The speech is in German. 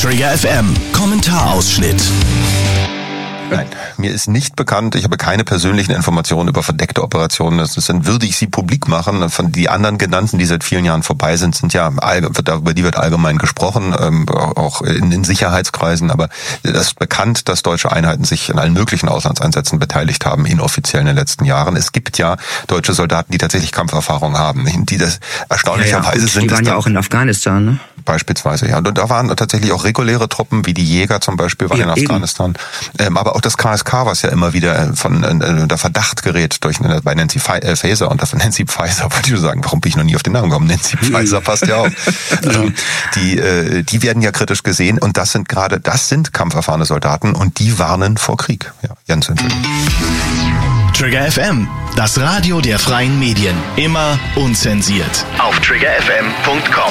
Trigger FM Kommentarausschnitt. Nein, mir ist nicht bekannt, ich habe keine persönlichen Informationen über verdeckte Operationen. Dann würde ich sie publik machen. Von die anderen genannten, die seit vielen Jahren vorbei sind, sind ja, über die wird allgemein gesprochen, auch in den Sicherheitskreisen. Aber es ist bekannt, dass deutsche Einheiten sich in allen möglichen Auslandseinsätzen beteiligt haben, inoffiziell in den letzten Jahren. Es gibt ja deutsche Soldaten, die tatsächlich Kampferfahrung haben, die das erstaunlicherweise sind. Die waren ja auch in Afghanistan, ne? Beispielsweise, ja. Und da waren tatsächlich auch reguläre Truppen, wie die Jäger zum Beispiel, waren in Afghanistan. Aber auch das KSK, was ja immer wieder von der Verdacht gerät bei Nancy Faeser und Nancy Pfizer, wollte ich nur sagen, warum bin ich noch nie auf den Namen gekommen? Nancy Pfizer passt ja auch. Die werden ja kritisch gesehen und das sind kampferfahrene Soldaten und die warnen vor Krieg. Ja, Jens, Entschuldigung. Trigger FM, das Radio der freien Medien. Immer unzensiert. Auf triggerfm.com.